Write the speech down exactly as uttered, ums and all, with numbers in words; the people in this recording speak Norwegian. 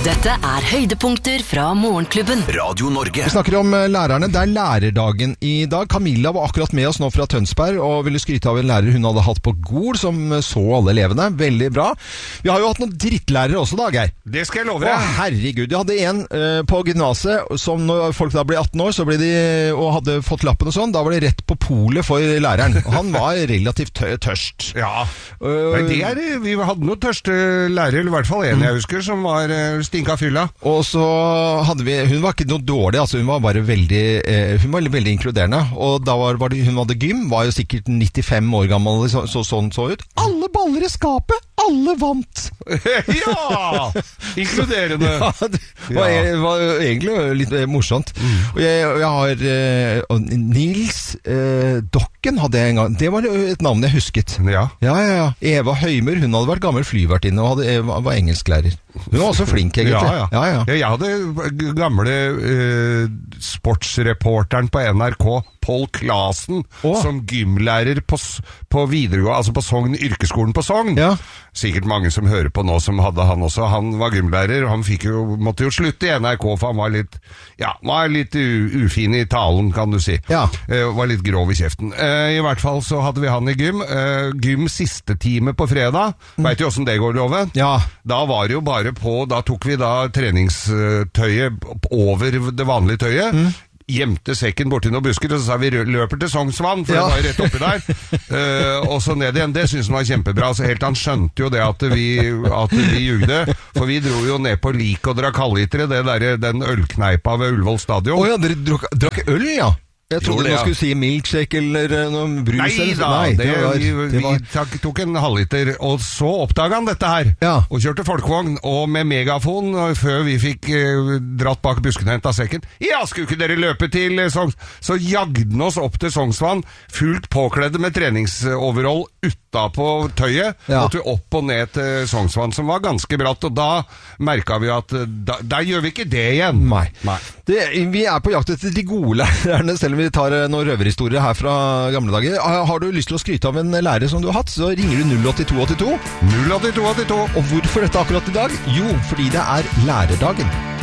Dette er høydepunkter fra Morgenklubben. Radio Norge. Vi snakker om lærerne. Det er lærerdagen i dag. Camilla var akkurat med oss nå fra Tønsberg og ville skryte av en lærer hun hadde hatt på Gol, som så alle elevene. Veldig bra. Vi har jo hatt noen drittlærere også da, Geir. Det skal jeg love deg. Å, herregud. Jeg hadde en uh, på gymnaset som når folk da ble atten år, så ble de, og hadde fått lappen og sånn, da var det rett på polet for læreren. Han var relativt tø tørst. Ja. Uh, Men det er, vi hadde noen tørste lærere, eller i hvert fall en jeg husker, som var uh, stinka fylla. Og så hadde vi, hun var ikke noe dårlig, altså hun var bare veldig, eh, hun var veldig inkluderende. Og da var, var det, hun hadde gym, var jo sikkert nittifem år gammel, så, så sånn så ut. Alle baller i skapet, alle vant! Ja! Inkluderende. Ja, det var, ja. var egentlig litt morsomt. Mm. Og jeg, jeg har eh, Nils eh, Dokken hadde jeg en gang, det var et navn jeg husket. Ja. Ja, ja, ja. Eva Høymer, hun hadde vært gammel flyvertinne og hadde, var engelsklærer. Hun var også flink, egentlig. Ja, ja. Ja, ja. Ja, jeg hadde gamle uh, sportsreporteren på N R K, Paul Klasen, oh. som gymlærer på, på videregående, altså på Sogn, yrkesskolen på Sogn. Ja. Sikkert mange som hører på nå som hadde han også. Han var gymlærer, og han fikk jo, måtte jo slutte i N R K, for han var litt, ja, var litt u, ufin i talen, kan du si. Ja. Uh, var litt grov i kjeften. Uh, I hvert fall så hadde vi han i gym. Uh, gym siste time på fredag. Mm. Vet du hvordan det går, Loven? Ja. Da var det jo bare på, da tok vi da treningstøyet over det vanlige tøyet, mm. gjemte sekken borti noen busker, og så sa vi løper til Sognsvann, for ja. det var rett oppi der, uh, og så ned igjen. Det synes han var kjempebra, så helt han skjønte jo det at vi, at vi jugde, for vi dro jo ned på Lik og drakk halvlitere, det der, den ølkneipa ved Ullevål stadion. Åja, dere drakk, drakk øl, ja? Jeg trodde du ja. skulle si milkshake eller noen brus. Nei da, Nei, det, det var, vi, det var... vi tok en halvliter, og så oppdaget han dette her, ja. og kjørte folkevogn, og med megafon, og før vi fikk eh, dratt bak buskene og hentet sekken. Ja, skulle ikke dere løpe til eh, Songs? Så jagde han oss opp til Sognsvann, fullt påkledde med treningsoverall utta på tøyet, ja. og til opp og ned til Sognsvann, som var ganske bratt, og da merket vi at da, der gjør vi ikke det igjen. Nei. Nei. Det, vi er på jakt etter de gode lærerne, selv om vi tar noen røverhistorier her fra gamle dager. Har du lyst til å skryte av en lærer som du har hatt, så ringer du null åtte to åtte to. null åtte to åtte to. Og hvorfor dette akkurat i dag? Jo, fordi det er lærerdagen.